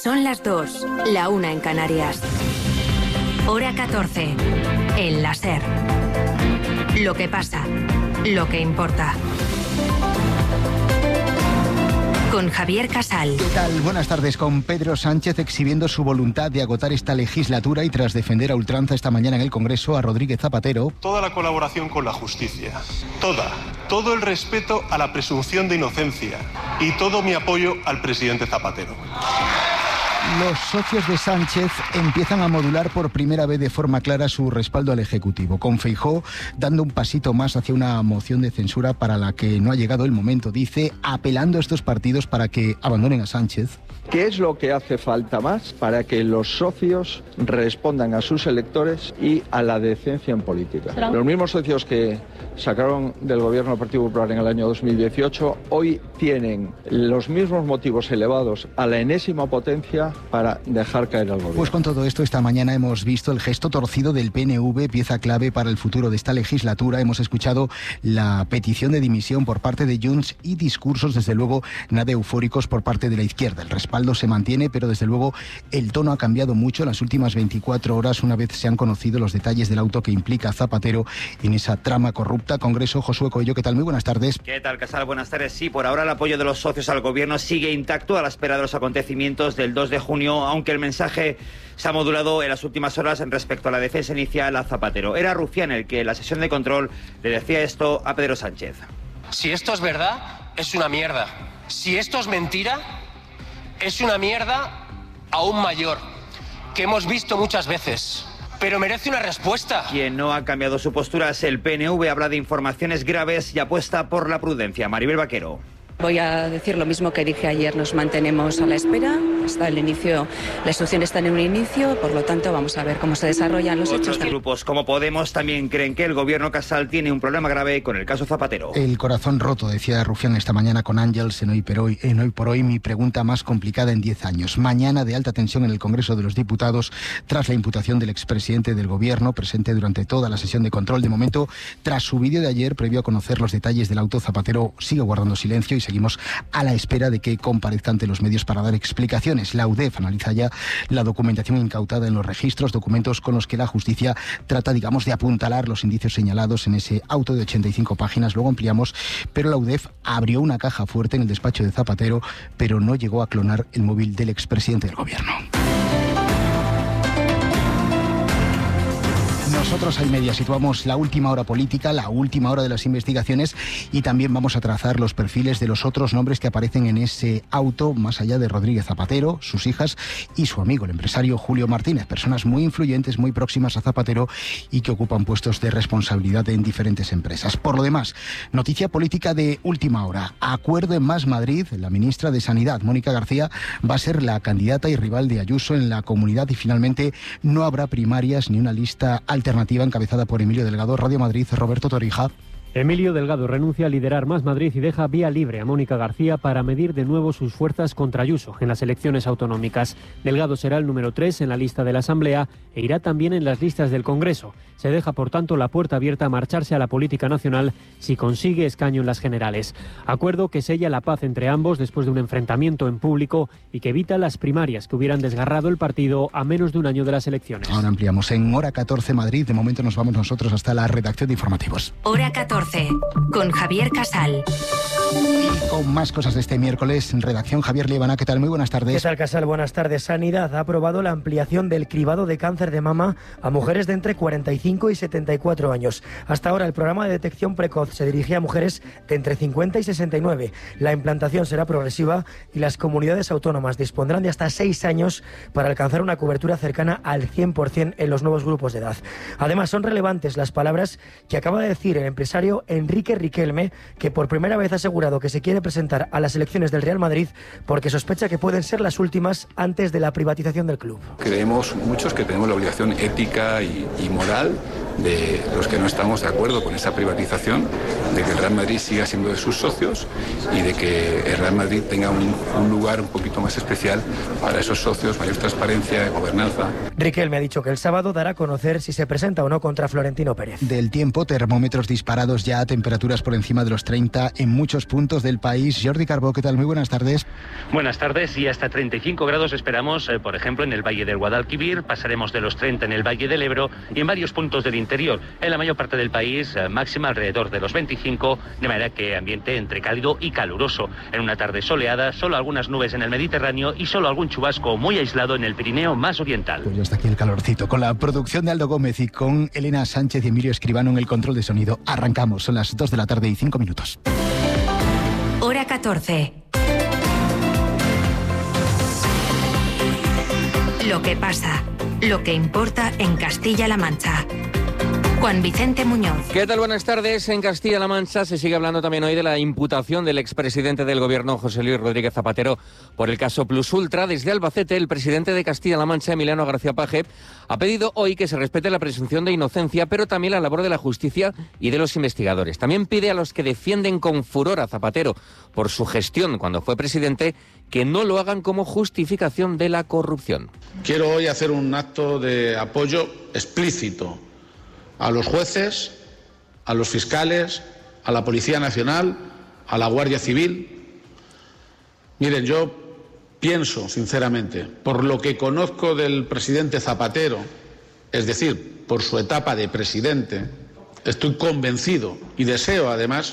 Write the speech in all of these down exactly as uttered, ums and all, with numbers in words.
Son las dos, la una en Canarias. Hora catorce, en la SER. Lo que pasa, lo que importa. Con Javier Casal. ¿Qué tal? Buenas tardes. Con Pedro Sánchez exhibiendo su voluntad de agotar esta legislatura y tras defender a ultranza esta mañana en el Congreso a Rodríguez Zapatero. Toda la colaboración con la justicia, toda, todo el respeto a la presunción de inocencia y todo mi apoyo al presidente Zapatero. Los socios de Sánchez empiezan a modular por primera vez de forma clara su respaldo al Ejecutivo, con Feijóo dando un pasito más hacia una moción de censura para la que no ha llegado el momento, dice, apelando a estos partidos para que abandonen a Sánchez. ¿Qué es lo que hace falta más para que los socios respondan a sus electores y a la decencia en política? Los mismos socios que sacaron del gobierno del Partido Popular en el año dos mil dieciocho hoy tienen los mismos motivos elevados a la enésima potencia para dejar caer al gobierno. Pues con todo esto, esta mañana hemos visto el gesto torcido del P N V, pieza clave para el futuro de esta legislatura. Hemos escuchado la petición de dimisión por parte de Junts y discursos, desde luego, nada eufóricos por parte de la izquierda. El respaldo se mantiene, pero desde luego el tono ha cambiado mucho en las últimas veinticuatro horas, una vez se han conocido los detalles del auto que implica a Zapatero en esa trama corrupta. Congreso, Josué Coello, ¿qué tal? Muy buenas tardes. ¿Qué tal, Casal? Buenas tardes. Sí, por ahora el apoyo de los socios al gobierno sigue intacto a la espera de los acontecimientos del dos de junio, aunque el mensaje se ha modulado en las últimas horas en respecto a la defensa inicial a Zapatero. Era Rufián el que en la sesión de control le decía esto a Pedro Sánchez. Si esto es verdad, es una mierda. Si esto es mentira, es una mierda aún mayor, que hemos visto muchas veces. Pero merece una respuesta. Quien no ha cambiado su postura es el P N V, habla de informaciones graves y apuesta por la prudencia. Maribel Vaquero. Voy a decir lo mismo que dije ayer, nos mantenemos a la espera, hasta el inicio, la instrucción está en un inicio, por lo tanto vamos a ver cómo se desarrollan los Otros hechos. grupos como Podemos también creen que el gobierno Casal tiene un problema grave con el caso Zapatero. El corazón roto, decía Rufián esta mañana con Ángels en Hoy por Hoy, en Hoy por Hoy, mi pregunta más complicada en diez años. Mañana de alta tensión en el Congreso de los Diputados tras la imputación del expresidente del gobierno, presente durante toda la sesión de control. De momento, tras su vídeo de ayer, previo a conocer los detalles del auto, Zapatero sigue guardando silencio y seguimos a la espera de que comparezca ante los medios para dar explicaciones. La U D E F analiza ya la documentación incautada en los registros, documentos con los que la justicia trata, digamos, de apuntalar los indicios señalados en ese auto de ochenta y cinco páginas. Luego ampliamos, pero la U D E F abrió una caja fuerte en el despacho de Zapatero, pero no llegó a clonar el móvil del expresidente del gobierno. Nosotros al Media situamos la última hora política, la última hora de las investigaciones y también vamos a trazar los perfiles de los otros nombres que aparecen en ese auto, más allá de Rodríguez Zapatero, sus hijas y su amigo, el empresario Julio Martínez, personas muy influyentes, muy próximas a Zapatero y que ocupan puestos de responsabilidad en diferentes empresas. Por lo demás, noticia política de última hora. Acuerdo en Más Madrid, la ministra de Sanidad, Mónica García, va a ser la candidata y rival de Ayuso en la comunidad y finalmente no habrá primarias ni una lista alternativa encabezada por Emilio Delgado. Radio Madrid, Roberto Torija. Emilio Delgado renuncia a liderar Más Madrid y deja vía libre a Mónica García para medir de nuevo sus fuerzas contra Ayuso en las elecciones autonómicas. Delgado será el número tres en la lista de la Asamblea e irá también en las listas del Congreso. Se deja, por tanto, la puerta abierta a marcharse a la política nacional si consigue escaño en las generales. Acuerdo que sella la paz entre ambos después de un enfrentamiento en público y que evita las primarias que hubieran desgarrado el partido a menos de un año de las elecciones. Ahora ampliamos en Hora catorce Madrid. De momento nos vamos nosotros hasta la redacción de informativos. Hora catorce, con Javier Casal. Y con más cosas de este miércoles, en redacción, Javier Liebana. ¿Qué tal? Muy buenas tardes. ¿Qué tal, Casal? Buenas tardes. Sanidad ha aprobado la ampliación del cribado de cáncer de mama a mujeres de entre cuarenta y cinco y setenta y cuatro años. Hasta ahora el programa de detección precoz se dirigía a mujeres de entre cincuenta y sesenta y nueve. La implantación será progresiva y las comunidades autónomas dispondrán de hasta seis años para alcanzar una cobertura cercana al cien por ciento en los nuevos grupos de edad. Además, son relevantes las palabras que acaba de decir el empresario Enrique Riquelme, que por primera vez ha asegurado que se quiere presentar a las elecciones del Real Madrid porque sospecha que pueden ser las últimas antes de la privatización del club. Creemos muchos que tenemos la obligación ética y, y moral de los que no estamos de acuerdo con esa privatización, de que el Real Madrid siga siendo de sus socios y de que el Real Madrid tenga un, un lugar un poquito más especial para esos socios, mayor transparencia, gobernanza. Riquelme ha dicho que el sábado dará a conocer si se presenta o no contra Florentino Pérez. Del tiempo, termómetros disparados grados ya, temperaturas por encima de los treinta en muchos puntos del país. Jordi Carbó, ¿qué tal? Muy buenas tardes. Buenas tardes, y hasta treinta y cinco grados esperamos, eh, por ejemplo, en el Valle del Guadalquivir, pasaremos de los treinta en el Valle del Ebro y en varios puntos del interior. En la mayor parte del país, eh, máxima alrededor de los veinticinco, de manera que ambiente entre cálido y caluroso. En una tarde soleada, solo algunas nubes en el Mediterráneo y solo algún chubasco muy aislado en el Pirineo más oriental. Pues ya está aquí el calorcito. Con la producción de Aldo Gómez y con Elena Sánchez y Emilio Escribano en el control de sonido, arrancamos. Son las dos de la tarde y cinco minutos. Hora catorce. Lo que pasa, lo que importa en Castilla-La Mancha. Juan Vicente Muñoz. ¿Qué tal? Buenas tardes. En Castilla-La Mancha se sigue hablando también hoy de la imputación del expresidente del Gobierno, José Luis Rodríguez Zapatero, por el caso Plus Ultra. Desde Albacete, el presidente de Castilla-La Mancha, Emiliano García Paje, ha pedido hoy que se respete la presunción de inocencia, pero también la labor de la justicia y de los investigadores. También pide a los que defienden con furor a Zapatero por su gestión cuando fue presidente que no lo hagan como justificación de la corrupción. Quiero hoy hacer un acto de apoyo explícito a los jueces, a los fiscales, a la Policía Nacional, a la Guardia Civil. Miren, yo pienso, sinceramente, por lo que conozco del presidente Zapatero, es decir, por su etapa de presidente, estoy convencido y deseo, además,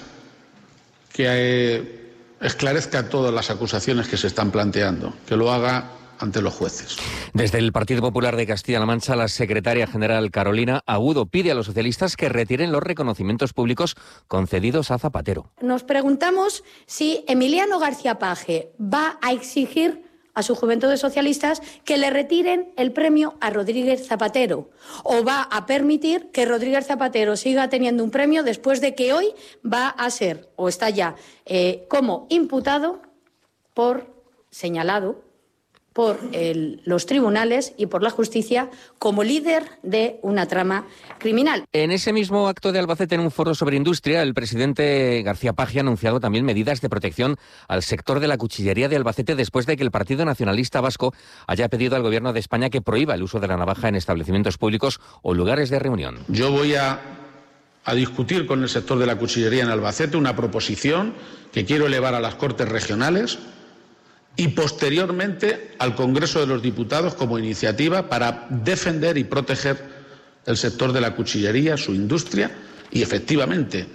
que eh, esclarezca todas las acusaciones que se están planteando, que lo haga ante los jueces. Desde el Partido Popular de Castilla-La Mancha, la secretaria general Carolina Agudo pide a los socialistas que retiren los reconocimientos públicos concedidos a Zapatero. Nos preguntamos si Emiliano García Paje va a exigir a su juventud de socialistas que le retiren el premio a Rodríguez Zapatero, o va a permitir que Rodríguez Zapatero siga teniendo un premio después de que hoy va a ser, o está ya, eh, como imputado por, señalado, por el, los tribunales y por la justicia como líder de una trama criminal. En ese mismo acto de Albacete, en un foro sobre industria, el presidente García Paje ha anunciado también medidas de protección al sector de la cuchillería de Albacete después de que el Partido Nacionalista Vasco haya pedido al Gobierno de España que prohíba el uso de la navaja en establecimientos públicos o lugares de reunión. Yo voy a, a discutir con el sector de la cuchillería en Albacete una proposición que quiero elevar a las Cortes Regionales y posteriormente al Congreso de los Diputados como iniciativa para defender y proteger el sector de la cuchillería, su industria, y efectivamente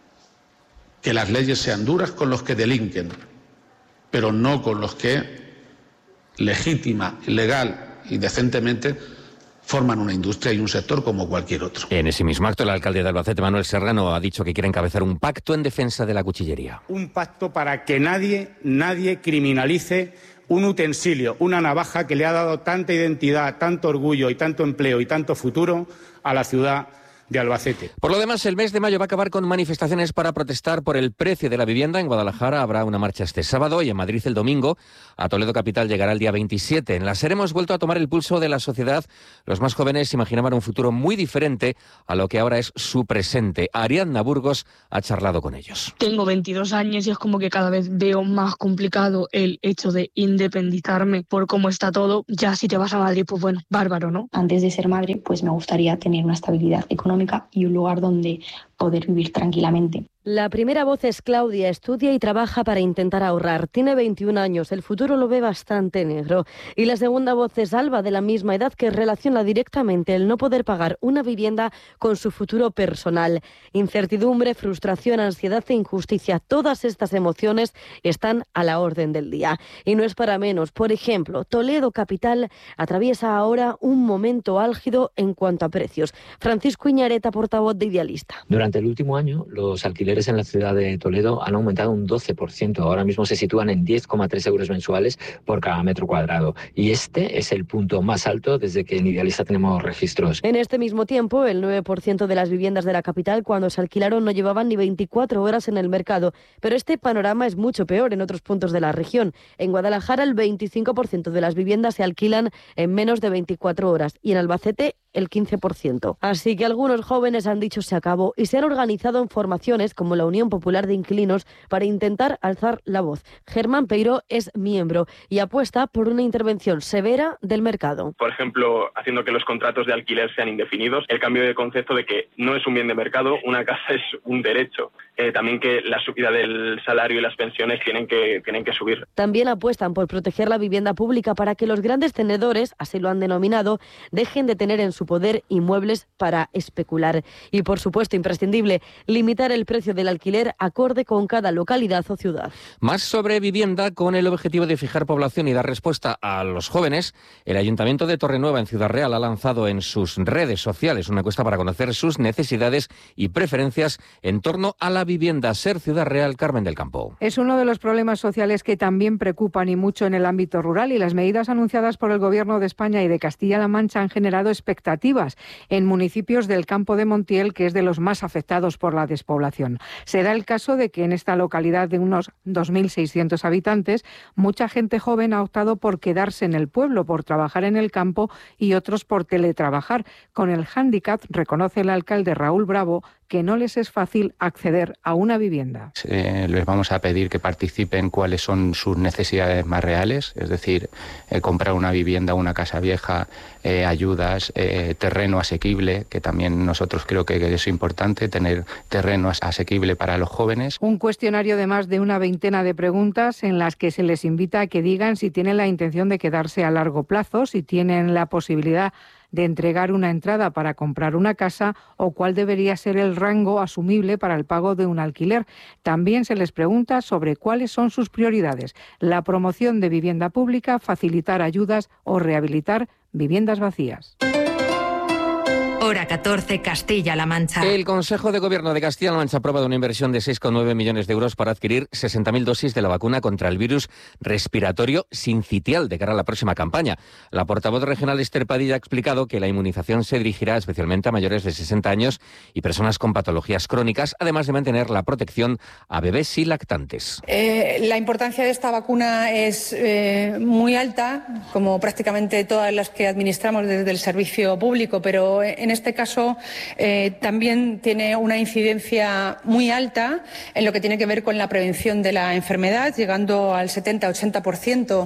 que las leyes sean duras con los que delinquen, pero no con los que legítima, legal y decentemente forman una industria y un sector como cualquier otro. En ese mismo acto, el alcalde de Albacete, Manuel Serrano, ha dicho que quiere encabezar un pacto en defensa de la cuchillería. Un pacto para que nadie, nadie criminalice un utensilio, una navaja que le ha dado tanta identidad, tanto orgullo y tanto empleo y tanto futuro a la ciudad de Albacete. Por lo demás, el mes de mayo va a acabar con manifestaciones para protestar por el precio de la vivienda. En Guadalajara habrá una marcha este sábado y en Madrid el domingo. A Toledo capital llegará el día veintisiete. En la SER hemos vuelto a tomar el pulso de la sociedad. Los más jóvenes imaginaban un futuro muy diferente a lo que ahora es su presente. Ariadna Burgos ha charlado con ellos. Tengo veintidós años y es como que cada vez veo más complicado el hecho de independizarme por cómo está todo. Ya si te vas a Madrid, pues bueno, bárbaro, ¿no? Antes de ser madre, pues me gustaría tener una estabilidad económica y un lugar donde poder vivir tranquilamente. La primera voz es Claudia, estudia y trabaja para intentar ahorrar. Tiene veintiún años, el futuro lo ve bastante negro. Y la segunda voz es Alba, de la misma edad, que relaciona directamente el no poder pagar una vivienda con su futuro personal. Incertidumbre, frustración, ansiedad e injusticia, todas estas emociones están a la orden del día. Y no es para menos. Por ejemplo, Toledo capital atraviesa ahora un momento álgido en cuanto a precios. Francisco Iñareta, portavoz de Idealista. Durante el último año, los alquileres en la ciudad de Toledo han aumentado un doce por ciento. Ahora mismo se sitúan en diez coma tres euros mensuales por cada metro cuadrado. Y este es el punto más alto desde que en Idealista tenemos registros. En este mismo tiempo, el nueve por ciento de las viviendas de la capital, cuando se alquilaron, no llevaban ni veinticuatro horas en el mercado. Pero este panorama es mucho peor en otros puntos de la región. En Guadalajara, el veinticinco por ciento de las viviendas se alquilan en menos de veinticuatro horas. Y en Albacete, el quince por ciento. Así que algunos jóvenes han dicho se acabó y se han organizado en formaciones como la Unión Popular de Inquilinos para intentar alzar la voz. Germán Peiró es miembro y apuesta por una intervención severa del mercado. Por ejemplo, haciendo que los contratos de alquiler sean indefinidos, el cambio de concepto de que no es un bien de mercado, una casa es un derecho. Eh, también que la subida del salario y las pensiones tienen que, tienen que subir. También apuestan por proteger la vivienda pública para que los grandes tenedores, así lo han denominado, dejen de tener en su poder inmuebles para especular. Y, por supuesto, imprescindible, limitar el precio del alquiler acorde con cada localidad o ciudad. Más sobre vivienda, con el objetivo de fijar población y dar respuesta a los jóvenes, el Ayuntamiento de Torrenueva, en Ciudad Real, ha lanzado en sus redes sociales una encuesta para conocer sus necesidades y preferencias en torno a la vivienda. Ser Ciudad Real, Carmen del Campo. Es uno de los problemas sociales que también preocupan y mucho en el ámbito rural, y las medidas anunciadas por el Gobierno de España y de Castilla-La Mancha han generado expectativas en municipios del Campo de Montiel, que es de los más afectados por la despoblación. Se da el caso de que en esta localidad de unos dos mil seiscientos habitantes, mucha gente joven ha optado por quedarse en el pueblo, por trabajar en el campo, y otros por teletrabajar, con el hándicap, reconoce el alcalde Raúl Bravo, que no les es fácil acceder a una vivienda. Eh, les vamos a pedir que participen cuáles son sus necesidades más reales, es decir, eh, comprar una vivienda, una casa vieja, eh, ayudas, eh, terreno asequible, que también nosotros creo que es importante, tener terreno asequible para los jóvenes. Un cuestionario de más de una veintena de preguntas en las que se les invita a que digan si tienen la intención de quedarse a largo plazo, si tienen la posibilidad de entregar una entrada para comprar una casa o cuál debería ser el rango asumible para el pago de un alquiler. También se les pregunta sobre cuáles son sus prioridades: la promoción de vivienda pública, facilitar ayudas o rehabilitar viviendas vacías. Hora catorce, Castilla-La Mancha. El Consejo de Gobierno de Castilla-La Mancha ha aprobado una inversión de seis coma nueve millones de euros para adquirir sesenta mil dosis de la vacuna contra el virus respiratorio sincitial de cara a la próxima campaña. La portavoz regional Esther Padilla ha explicado que la inmunización se dirigirá especialmente a mayores de sesenta años y personas con patologías crónicas, además de mantener la protección a bebés y lactantes. Eh, la importancia de esta vacuna es eh, muy alta, como prácticamente todas las que administramos desde el servicio público, pero en este caso eh, también tiene una incidencia muy alta en lo que tiene que ver con la prevención de la enfermedad, llegando al setenta a ochenta por ciento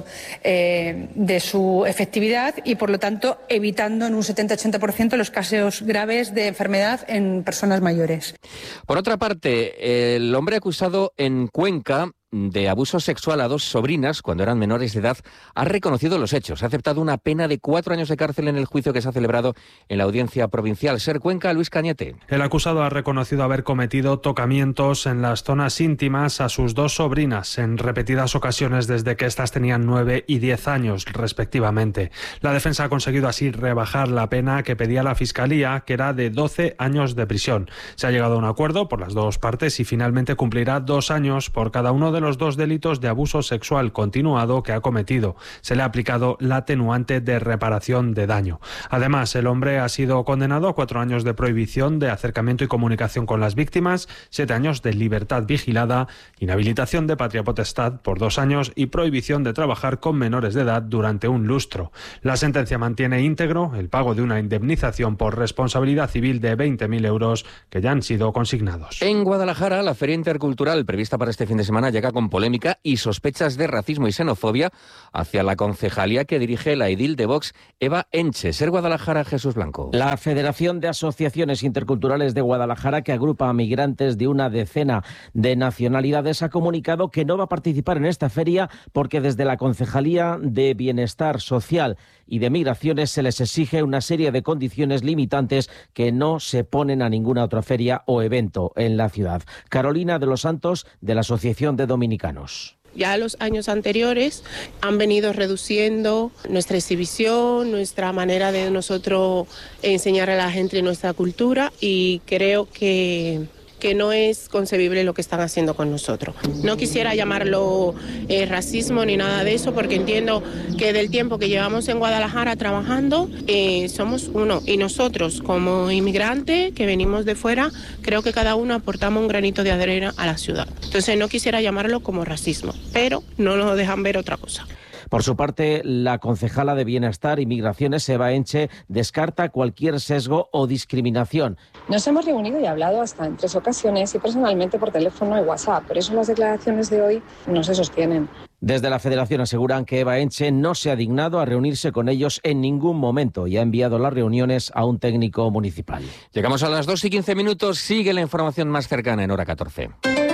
eh, de su efectividad y, por lo tanto, evitando en un setenta a ochenta por ciento los casos graves de enfermedad en personas mayores. Por otra parte, el hombre acusado en Cuenca de abuso sexual a dos sobrinas cuando eran menores de edad ha reconocido los hechos. Ha aceptado una pena de cuatro años de cárcel en el juicio que se ha celebrado en la Audiencia Provincial. Ser Cuenca, Luis Cañete. El acusado ha reconocido haber cometido tocamientos en las zonas íntimas a sus dos sobrinas en repetidas ocasiones desde que éstas tenían nueve y diez años, respectivamente. La defensa ha conseguido así rebajar la pena que pedía la Fiscalía, que era de doce años de prisión. Se ha llegado a un acuerdo por las dos partes y finalmente cumplirá dos años por cada uno de los los dos delitos de abuso sexual continuado que ha cometido. Se le ha aplicado la atenuante de reparación de daño. Además, el hombre ha sido condenado a cuatro años de prohibición de acercamiento y comunicación con las víctimas, siete años de libertad vigilada, inhabilitación de patria potestad por dos años y prohibición de trabajar con menores de edad durante un lustro. La sentencia mantiene íntegro el pago de una indemnización por responsabilidad civil de veinte mil euros que ya han sido consignados. En Guadalajara, la Feria Intercultural prevista para este fin de semana llega con polémica y sospechas de racismo y xenofobia hacia la concejalía que dirige la edil de Vox, Eva Enche. Ser Guadalajara, Jesús Blanco. La Federación de Asociaciones Interculturales de Guadalajara, que agrupa a migrantes de una decena de nacionalidades, ha comunicado que no va a participar en esta feria porque desde la Concejalía de Bienestar Social y de Migraciones se les exige una serie de condiciones limitantes que no se ponen a ninguna otra feria o evento en la ciudad. Carolina de los Santos, de la Asociación de Dominicanos. Ya los años anteriores han venido reduciendo nuestra exhibición, nuestra manera de nosotros enseñar a la gente nuestra cultura, y creo que... que no es concebible lo que están haciendo con nosotros. No quisiera llamarlo eh, racismo ni nada de eso, porque entiendo que del tiempo que llevamos en Guadalajara trabajando, eh, somos uno. Y nosotros, como inmigrantes que venimos de fuera, creo que cada uno aportamos un granito de arena a la ciudad. Entonces no quisiera llamarlo como racismo, pero no nos dejan ver otra cosa. Por su parte, la concejala de Bienestar y Migraciones, Eva Enche, descarta cualquier sesgo o discriminación. Nos hemos reunido y hablado hasta en tres ocasiones y personalmente por teléfono y WhatsApp. Por eso las declaraciones de hoy no se sostienen. Desde la Federación aseguran que Eva Enche no se ha dignado a reunirse con ellos en ningún momento y ha enviado las reuniones a un técnico municipal. Llegamos a las dos y quince minutos. Sigue la información más cercana en Hora catorce.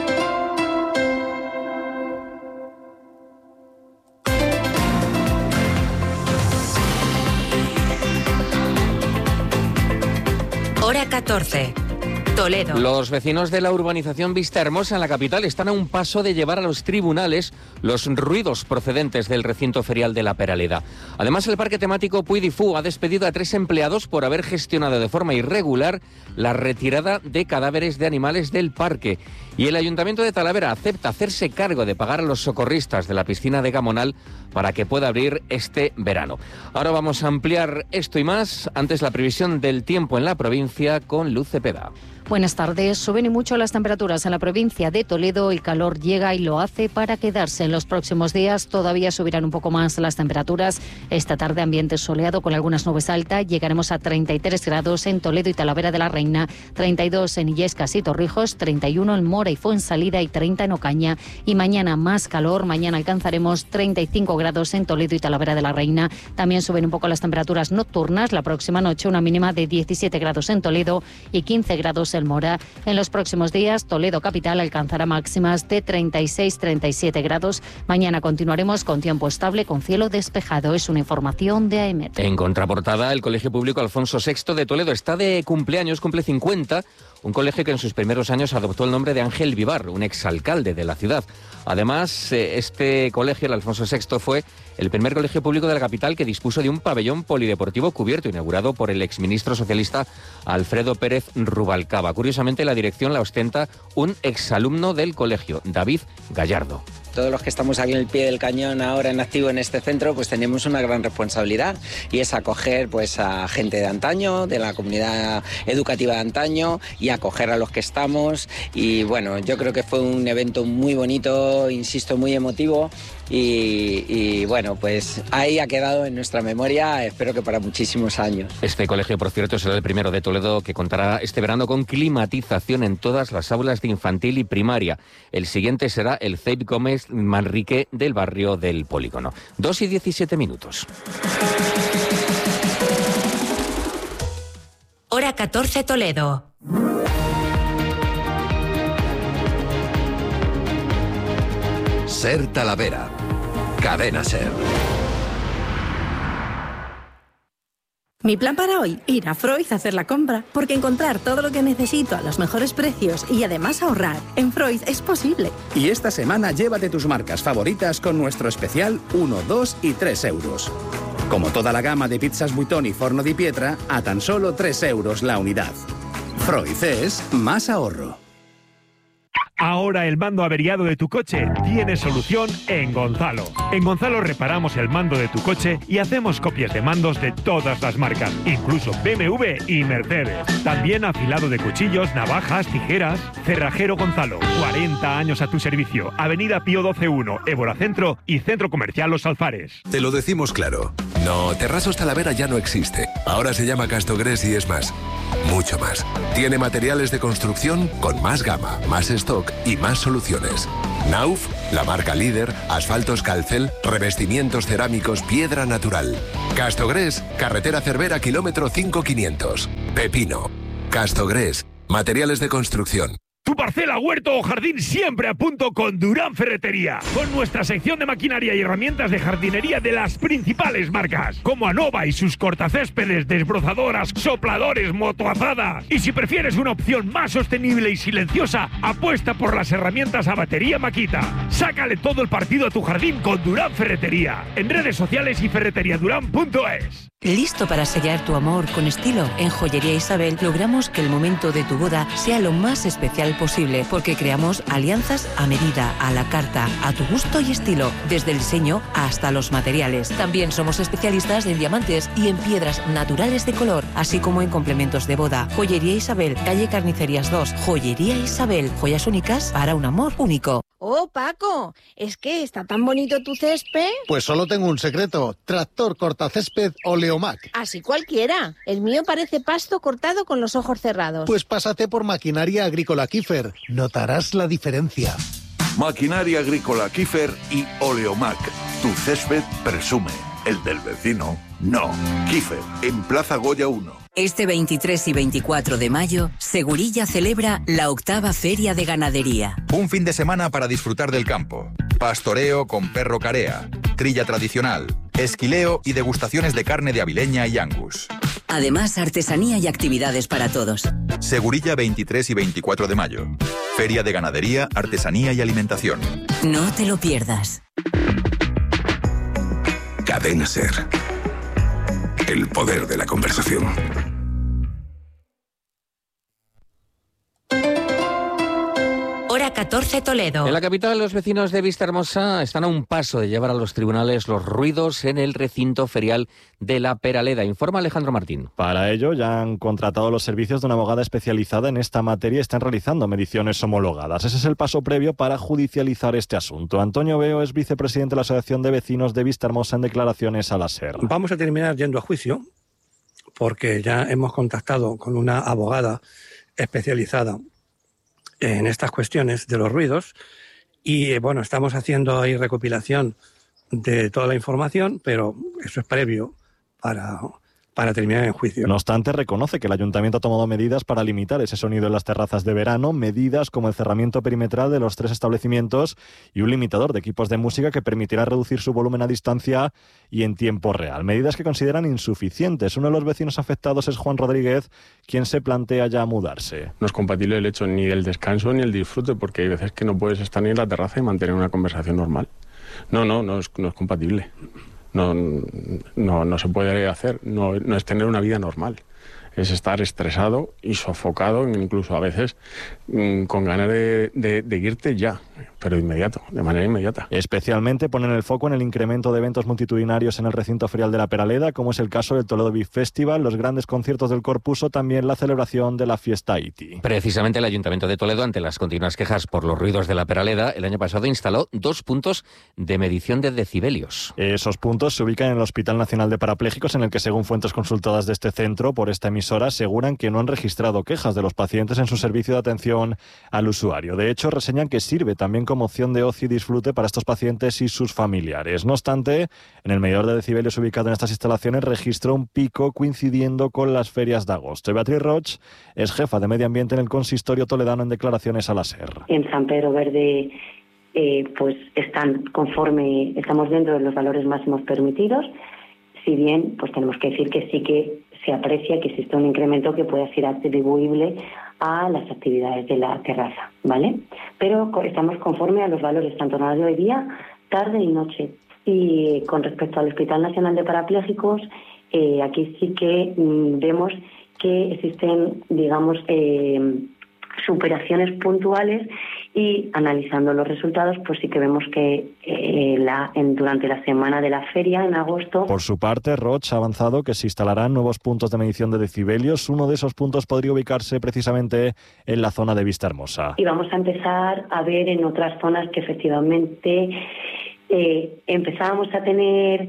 Hora catorce. Toledo. Los vecinos de la urbanización Vista Hermosa en la capital están a un paso de llevar a los tribunales los ruidos procedentes del recinto ferial de La Peraleda. Además, el parque temático Puy di Fou ha despedido a tres empleados por haber gestionado de forma irregular la retirada de cadáveres de animales del parque. Y el Ayuntamiento de Talavera acepta hacerse cargo de pagar a los socorristas de la piscina de Gamonal para que pueda abrir este verano. Ahora vamos a ampliar esto y más. Antes, la previsión del tiempo en la provincia con Luz Cepeda. Buenas tardes. Suben y mucho las temperaturas en la provincia de Toledo. El calor llega y lo hace para quedarse. En los próximos días todavía subirán un poco más las temperaturas. Esta tarde ambiente soleado con algunas nubes altas. Llegaremos a treinta y tres grados en Toledo y Talavera de la Reina, treinta y dos en Illescas y Torrijos, treinta y uno en Mora y Fuensalida y treinta en Ocaña. Y mañana más calor. Mañana alcanzaremos treinta y cinco grados en Toledo y Talavera de la Reina. También suben un poco las temperaturas nocturnas. La próxima noche una mínima de diecisiete grados en Toledo y quince grados en Mora. En los próximos días, Toledo capital alcanzará máximas de treinta y seis a treinta y siete grados. Mañana continuaremos con tiempo estable, con cielo despejado. Es una información de A E M E T. En contraportada, el Colegio Público Alfonso sexto de Toledo está de cumpleaños, cumple cincuenta. Un colegio que en sus primeros años adoptó el nombre de Ángel Vivar, un exalcalde de la ciudad. Además, este colegio, el Alfonso sexto, fue el primer colegio público de la capital que dispuso de un pabellón polideportivo cubierto, inaugurado por el exministro socialista Alfredo Pérez Rubalcaba. Curiosamente, la dirección la ostenta un exalumno del colegio, David Gallardo. Todos los que estamos aquí en el pie del cañón ahora en activo en este centro, pues tenemos una gran responsabilidad y es acoger pues a gente de antaño, de la comunidad educativa de antaño y acoger a los que estamos. Y bueno, yo creo que fue un evento muy bonito, insisto, muy emotivo y, y bueno, pues ahí ha quedado en nuestra memoria, espero que para muchísimos años. Este colegio, por cierto, será el primero de Toledo que contará este verano con climatización en todas las aulas de infantil y primaria. El siguiente será el C E I P Gómez Manrique del barrio del Polígono. Dos y diecisiete minutos. Hora catorce Toledo. Ser Talavera. Cadena Ser. Mi plan para hoy, ir a Freud a hacer la compra, porque encontrar todo lo que necesito a los mejores precios y además ahorrar en Freud es posible. Y esta semana llévate tus marcas favoritas con nuestro especial uno, dos y tres euros. Como toda la gama de pizzas Buitoni y Forno di Pietra, a tan solo tres euros la unidad. Freud es más ahorro. Ahora el mando averiado de tu coche tiene solución en Gonzalo. En Gonzalo reparamos el mando de tu coche y hacemos copias de mandos de todas las marcas, incluso B M W y Mercedes. También afilado de cuchillos, navajas, tijeras. Cerrajero Gonzalo, cuarenta años a tu servicio. Avenida Pío doce uno, Évora Centro y Centro Comercial Los Alfares. Te lo decimos claro. No, Terrazos Talavera ya no existe. Ahora se llama Castogres y es más. Mucho más. Tiene materiales de construcción con más gama, más stock y más soluciones. Nauf, la marca líder, asfaltos Calcel, revestimientos cerámicos Piedra Natural. Castogres, carretera Cervera, kilómetro cinco mil quinientos. Pepino. Castogres, materiales de construcción. Tu parcela, huerto o jardín siempre a punto con Durán Ferretería. Con nuestra sección de maquinaria y herramientas de jardinería de las principales marcas, como Anova y sus cortacéspedes, desbrozadoras, sopladores, motoazadas. Y si prefieres una opción más sostenible y silenciosa, apuesta por las herramientas a batería Makita. Sácale todo el partido a tu jardín con Durán Ferretería. En redes sociales y ferreteriadurán punto es. ¿Listo para sellar tu amor con estilo? En Joyería Isabel logramos que el momento de tu boda sea lo más especial posible, porque creamos alianzas a medida, a la carta, a tu gusto y estilo, desde el diseño hasta los materiales. También somos especialistas en diamantes y en piedras naturales de color, así como en complementos de boda. Joyería Isabel, calle Carnicerías dos. Joyería Isabel, joyas únicas para un amor único. Oh, Paco, es que está tan bonito tu césped. Pues solo tengo un secreto, tractor cortacésped Oleomac. Así cualquiera. El mío parece pasto cortado con los ojos cerrados. Pues pásate por Maquinaria Agrícola Kiefer, notarás la diferencia. Maquinaria Agrícola Kiefer y Oleomac. Tu césped presume, el del vecino no. Kiefer, en Plaza Goya uno. Este veintitrés y veinticuatro de mayo, Segurilla celebra la octava Feria de Ganadería. Un fin de semana para disfrutar del campo. Pastoreo con perro carea, trilla tradicional, esquileo y degustaciones de carne de avileña y angus. Además, artesanía y actividades para todos. Segurilla veintitrés y veinticuatro de mayo. Feria de Ganadería, Artesanía y Alimentación. No te lo pierdas. Cadena Ser. El poder de la conversación. Hora catorce Toledo. En la capital, los vecinos de Vistahermosa están a un paso de llevar a los tribunales los ruidos en el recinto ferial de La Peraleda. Informa Alejandro Martín. Para ello, ya han contratado los servicios de una abogada especializada en esta materia y están realizando mediciones homologadas. Ese es el paso previo para judicializar este asunto. Antonio Veo es vicepresidente de la Asociación de Vecinos de Vistahermosa en declaraciones a la SER. Vamos a terminar yendo a juicio porque ya hemos contactado con una abogada especializada en estas cuestiones de los ruidos y, bueno, estamos haciendo ahí recopilación de toda la información, pero eso es previo para, para terminar el juicio. No obstante, reconoce que el Ayuntamiento ha tomado medidas para limitar ese sonido en las terrazas de verano, medidas como el cerramiento perimetral de los tres establecimientos y un limitador de equipos de música que permitirá reducir su volumen a distancia y en tiempo real. Medidas que consideran insuficientes. Uno de los vecinos afectados es Juan Rodríguez, quien se plantea ya mudarse. No es compatible el hecho ni el descanso ni el disfrute, porque hay veces que no puedes estar ni en la terraza y mantener una conversación normal. No, no, no es, no es compatible. No, no, no se puede hacer, no, no es tener una vida normal. Es estar estresado y sofocado, incluso a veces mmm, con ganas de, de, de irte ya, pero inmediato, de manera inmediata. Especialmente ponen el foco en el incremento de eventos multitudinarios en el recinto ferial de La Peraleda, como es el caso del Toledo Beef Festival, los grandes conciertos del Corpus o también la celebración de la fiesta Iti. Precisamente el Ayuntamiento de Toledo, ante las continuas quejas por los ruidos de La Peraleda, el año pasado instaló dos puntos de medición de decibelios. Esos puntos se ubican en el Hospital Nacional de Parapléjicos, en el que, según fuentes consultadas de este centro por esta emisora, aseguran que no han registrado quejas de los pacientes en su servicio de atención al usuario. De hecho, reseñan que sirve también como opción de ocio y disfrute para estos pacientes y sus familiares. No obstante, en el medidor de decibelios ubicado en estas instalaciones registró un pico coincidiendo con las ferias de agosto. Beatriz Roch es jefa de Medio Ambiente en el Consistorio Toledano en declaraciones a la SER. En San Pedro Verde eh, pues están conforme, estamos dentro de los valores máximos permitidos, si bien pues tenemos que decir que sí que se aprecia que existe un incremento que pueda ser atribuible a las actividades de la terraza, ¿vale? Pero estamos conforme a los valores tanto en horario de día, tarde y noche. Y con respecto al Hospital Nacional de Parapléjicos, eh, aquí sí que mm, vemos que existen, digamos, eh, superaciones puntuales y analizando los resultados, pues sí que vemos que eh, la, en, durante la semana de la feria, en agosto... Por su parte, Roche ha avanzado que se instalarán nuevos puntos de medición de decibelios. Uno de esos puntos podría ubicarse precisamente en la zona de Vistahermosa. Y vamos a empezar a ver en otras zonas que efectivamente eh, empezábamos a tener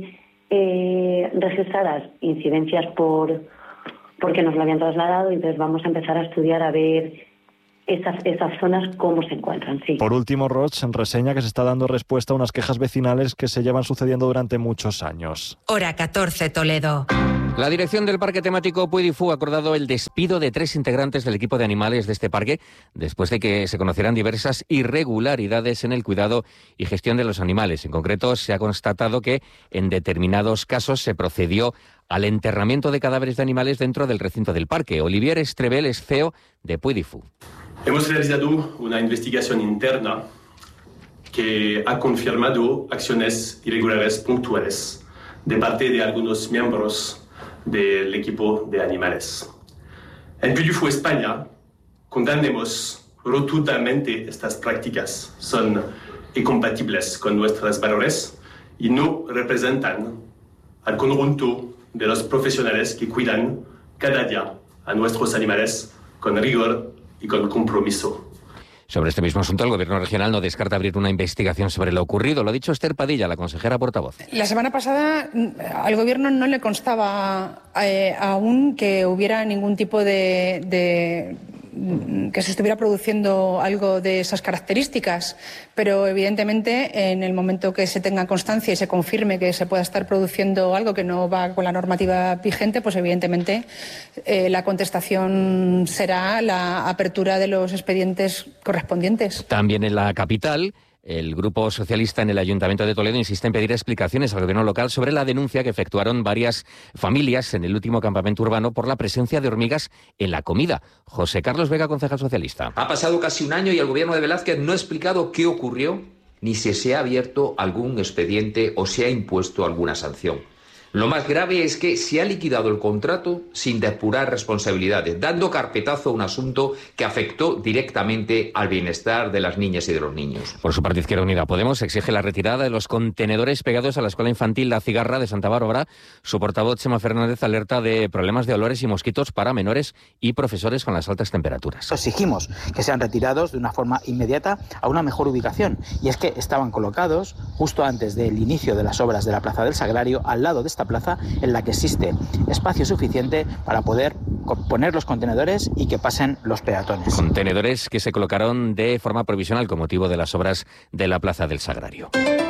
eh, registradas incidencias por porque nos lo habían trasladado, y entonces vamos a empezar a estudiar a ver Esas, esas zonas cómo se encuentran, sí. Por último, Roche reseña que se está dando respuesta a unas quejas vecinales que se llevan sucediendo durante muchos años. Hora catorce Toledo. La dirección del parque temático Puy du Fou ha acordado el despido de tres integrantes del equipo de animales de este parque después de que se conocieran diversas irregularidades en el cuidado y gestión de los animales. En concreto, se ha constatado que en determinados casos se procedió al enterramiento de cadáveres de animales dentro del recinto del parque. Olivier Estrebel es C E O de Puy du Fou. Hemos realizado una investigación interna que ha confirmado acciones irregulares puntuales de parte de algunos miembros del equipo de animales. En Puy du Fou, España, condenamos rotundamente estas prácticas. Son incompatibles con nuestros valores y no representan al conjunto de los profesionales que cuidan cada día a nuestros animales con rigor y con compromiso. Sobre este mismo asunto, el Gobierno regional no descarta abrir una investigación sobre lo ocurrido. Lo ha dicho Esther Padilla, la consejera portavoz. La semana pasada al Gobierno no le constaba eh, aún que hubiera ningún tipo de, de que se estuviera produciendo algo de esas características, pero evidentemente en el momento que se tenga constancia y se confirme que se pueda estar produciendo algo que no va con la normativa vigente, pues evidentemente eh, la contestación será la apertura de los expedientes correspondientes. También en la capital, el Grupo Socialista en el Ayuntamiento de Toledo insiste en pedir explicaciones al Gobierno local sobre la denuncia que efectuaron varias familias en el último campamento urbano por la presencia de hormigas en la comida. José Carlos Vega, concejal socialista. Ha pasado casi un año y el Gobierno de Velázquez no ha explicado qué ocurrió, ni si se ha abierto algún expediente o se ha impuesto alguna sanción. Lo más grave es que se ha liquidado el contrato sin depurar responsabilidades, dando carpetazo a un asunto que afectó directamente al bienestar de las niñas y de los niños. Por su parte, Izquierda Unida Podemos exige la retirada de los contenedores pegados a la Escuela Infantil La Cigarra de Santa Bárbara. Su portavoz, Chema Fernández, alerta de problemas de olores y mosquitos para menores y profesores con las altas temperaturas. Exigimos que sean retirados de una forma inmediata a una mejor ubicación. Y es que estaban colocados justo antes del inicio de las obras de la Plaza del Sagrario, al lado de esta plaza en la que existe espacio suficiente para poder poner los contenedores y que pasen los peatones. Contenedores que se colocaron de forma provisional con motivo de las obras de la Plaza del Sagrario.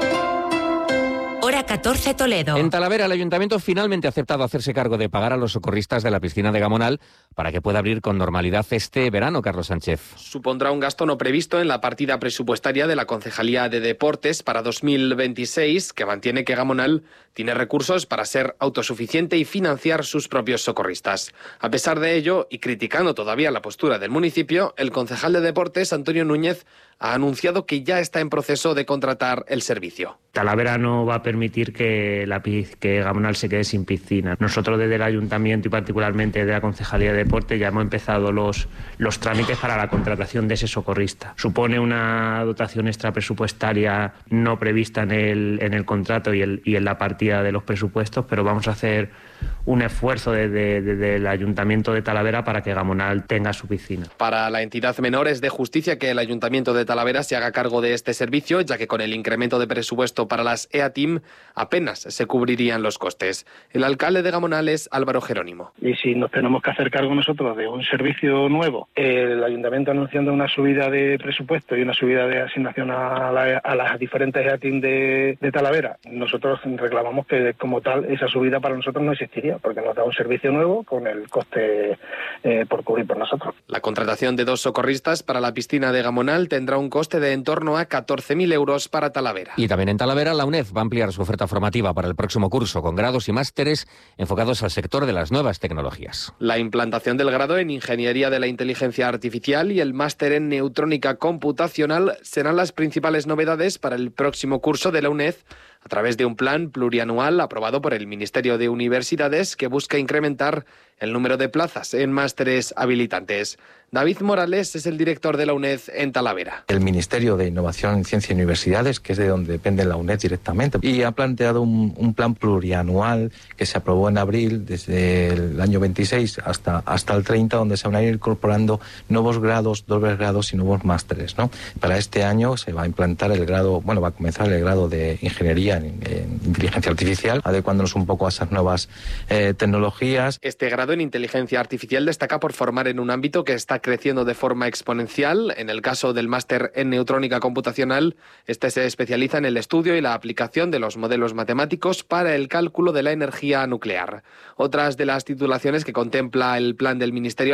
Hora catorce Toledo. En Talavera, el Ayuntamiento finalmente ha aceptado hacerse cargo de pagar a los socorristas de la piscina de Gamonal para que pueda abrir con normalidad este verano, Carlos Sánchez. Supondrá un gasto no previsto en la partida presupuestaria de la Concejalía de Deportes para dos mil veintiséis, que mantiene que Gamonal tiene recursos para ser autosuficiente y financiar sus propios socorristas. A pesar de ello, y criticando todavía la postura del municipio, el concejal de Deportes, Antonio Núñez, ha anunciado que ya está en proceso de contratar el servicio. Talavera no va a permitir que, la, que Gamonal se quede sin piscina. Nosotros desde el Ayuntamiento y particularmente de la Concejalía de Deporte ya hemos empezado los, los trámites para la contratación de ese socorrista. Supone una dotación extra presupuestaria no prevista en el, en el contrato y, el, y en la partida de los presupuestos, pero vamos a hacer un esfuerzo desde, desde el Ayuntamiento de Talavera para que Gamonal tenga su piscina. Para la entidad menor es de justicia que el Ayuntamiento de Talavera se haga cargo de este servicio, ya que con el incremento de presupuesto para las EATIM apenas se cubrirían los costes. El alcalde de Gamonal es Álvaro Jerónimo. Y si nos tenemos que hacer cargo nosotros de un servicio nuevo, el Ayuntamiento anunciando una subida de presupuesto y una subida de asignación a, la, a las diferentes EATIM de, de Talavera, nosotros reclamamos que como tal esa subida para nosotros no existiría, porque nos da un servicio nuevo con el coste eh, por cubrir por nosotros. La contratación de dos socorristas para la piscina de Gamonal tendrá un coste de en torno a catorce mil euros para Talavera. Y también en Talavera, la UNED va a ampliar su oferta formativa para el próximo curso, con grados y másteres enfocados al sector de las nuevas tecnologías. La implantación del grado en Ingeniería de la Inteligencia Artificial y el máster en Neutrónica Computacional serán las principales novedades para el próximo curso de la UNED, a través de un plan plurianual aprobado por el Ministerio de Universidades que busca incrementar el número de plazas en másteres habilitantes. David Morales es el director de la UNED en Talavera. El Ministerio de Innovación, Ciencia y Universidades, que es de donde depende la UNED directamente, y ha planteado un, un plan plurianual que se aprobó en abril desde el año veintiséis hasta, hasta el treinta, donde se van a ir incorporando nuevos grados, dobles grados y nuevos másteres, ¿no? Para este año se va a implantar el grado, bueno, va a comenzar el grado de Ingeniería en, en Inteligencia Artificial, adecuándonos un poco a esas nuevas eh, tecnologías. Este grado en Inteligencia Artificial destaca por formar en un ámbito que está creciendo de forma exponencial. En el caso del máster en Neutrónica Computacional, este se especializa en el estudio y la aplicación de los modelos matemáticos para el cálculo de la energía nuclear. Otras de las titulaciones que contempla el plan del Ministerio